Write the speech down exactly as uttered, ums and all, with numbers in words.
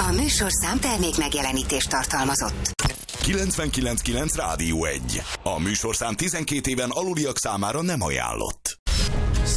A műsorszám termék megjelenítést tartalmazott. kilencvenkilenc kilenc Rádió egy. A műsorszám tizenkét éven aluliak számára nem ajánlott.